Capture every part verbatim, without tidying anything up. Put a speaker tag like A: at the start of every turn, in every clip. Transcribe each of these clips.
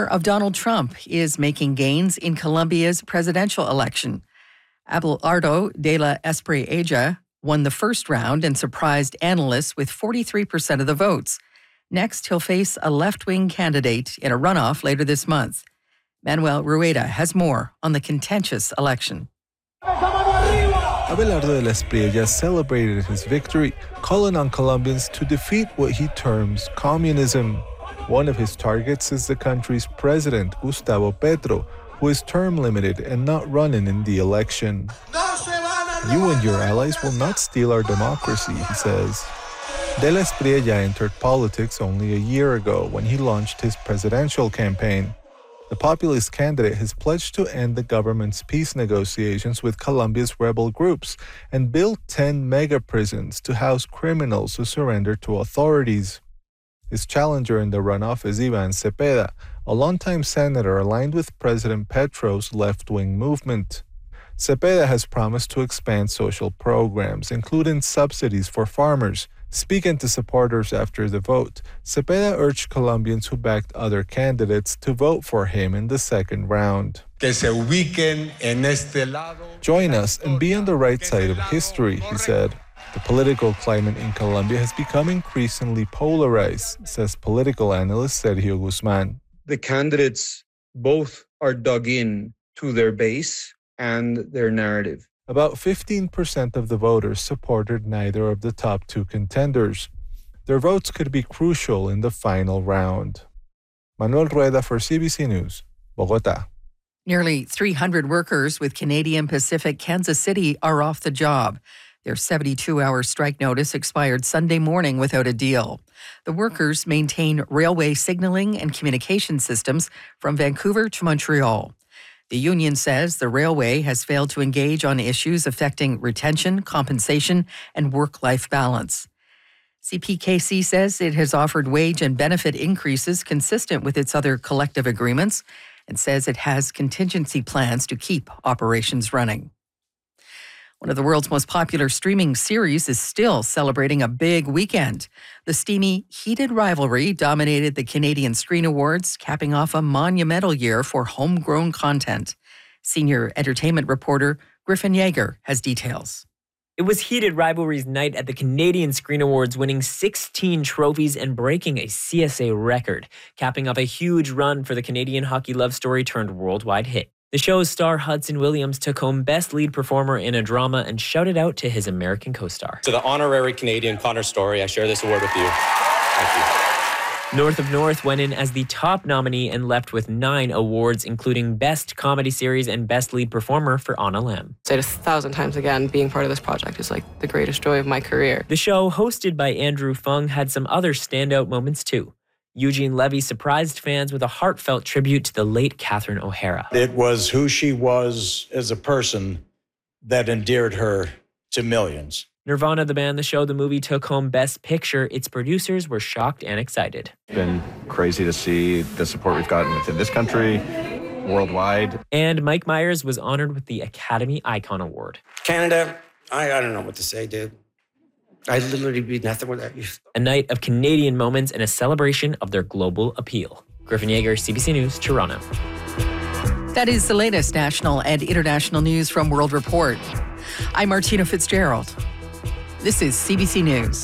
A: of Donald Trump is making gains in Colombia's presidential election. Abelardo de la Espriella won the first round and surprised analysts with forty-three percent of the votes. Next, he'll face a left-wing candidate in a runoff later this month. Manuel Rueda has more on the contentious election.
B: Abelardo de la Espriella celebrated his victory, calling on Colombians to defeat what he terms communism. One of his targets is the country's president, Gustavo Petro, who is term limited and not running in the election. You and your allies will not steal our democracy, he says. De la Espriella entered politics only a year ago when he launched his presidential campaign. The populist candidate has pledged to end the government's peace negotiations with Colombia's rebel groups and build ten mega prisons to house criminals who surrender to authorities. His challenger in the runoff is Iván Cepeda, a longtime senator aligned with President Petro's left-wing movement. Cepeda has promised to expand social programs, including subsidies for farmers. Speaking to supporters after the vote, Cepeda urged Colombians who backed other candidates to vote for him in the second round. Join us and be on the right side of history, he said. The political climate in Colombia has become increasingly polarized, says political analyst Sergio Guzman.
C: The candidates both are dug in to their base and their narrative.
B: About fifteen percent of the voters supported neither of the top two contenders. Their votes could be crucial in the final round. Manuel Rueda for C B C News, Bogotá.
A: Nearly three hundred workers with Canadian Pacific Kansas City are off the job. Their seventy-two hour strike notice expired Sunday morning without a deal. The workers maintain railway signaling and communication systems from Vancouver to Montreal. The union says the railway has failed to engage on issues affecting retention, compensation, and work-life balance. C P K C says it has offered wage and benefit increases consistent with its other collective agreements and says it has contingency plans to keep operations running. One of the world's most popular streaming series is still celebrating a big weekend. The steamy Heated Rivalry dominated the Canadian Screen Awards, capping off a monumental year for homegrown content. Senior entertainment reporter Griffin Yeager has details.
D: It was Heated Rivalry's night at the Canadian Screen Awards, winning sixteen trophies and breaking a C S A record, capping off a huge run for the Canadian hockey love story turned worldwide hit. The show's star Hudson Williams took home Best Lead Performer in a Drama and shouted out to his American co-star.
E: To the honorary Canadian Connor Story, I share this award with you. Thank you.
D: North of North went in as the top nominee and left with nine awards, including Best Comedy Series and Best Lead Performer for Anna Lam.
F: I'd say it a thousand times again, being part of this project is like the greatest joy of my career.
D: The show, hosted by Andrew Fung, had some other standout moments too. Eugene Levy surprised fans with a heartfelt tribute to the late Catherine O'Hara.
G: It was who she was as a person that endeared her to millions.
D: Nirvana, the band, the show, the movie took home Best Picture. Its producers were shocked and excited.
H: It's been crazy to see the support we've gotten within this country, worldwide.
D: And Mike Myers was honored with the Academy Icon Award.
I: Canada, I, I don't know what to say, dude. I'd literally be nothing without you.
D: A night of Canadian moments and a celebration of their global appeal. Griffin Yeager, C B C News, Toronto.
A: That is the latest national and international news from World Report. I'm Martina Fitzgerald. This is C B C News.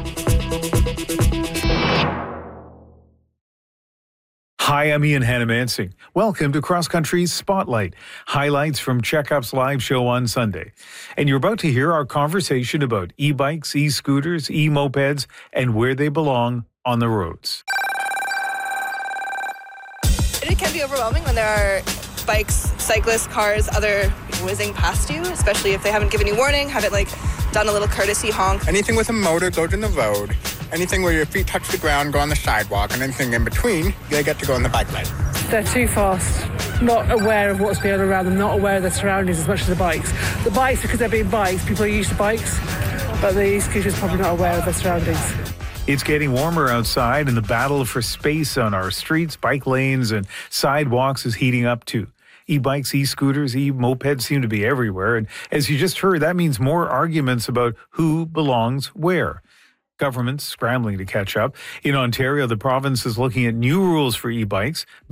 J: Hi, I'm Ian Hannamansing. Welcome to Cross Country's Spotlight, highlights from Checkup's live show on Sunday. And you're about to hear our conversation about e-bikes, e-scooters, e-mopeds, and where they belong on the roads.
K: It can be overwhelming when there are bikes, cyclists, cars, other whizzing past you, especially if they haven't given you warning, haven't like done a little courtesy honk.
L: Anything with a motor goes in the road. Anything where your feet touch the ground, go on the sidewalk, and anything in between, they get to go on the bike lane.
M: They're too fast, not aware of what's going on around them, not aware of their surroundings as much as the bikes. The bikes, because they're being bikes, people are used to bikes, but the e-scooters probably not aware of their surroundings.
J: It's getting warmer outside, and the battle for space on our streets, bike lanes, and sidewalks is heating up too. E-bikes, e-scooters, e-mopeds seem to be everywhere, and as you just heard, that means more arguments about who belongs where. Government's scrambling to catch up. In Ontario, the province is looking at new rules for e-bikes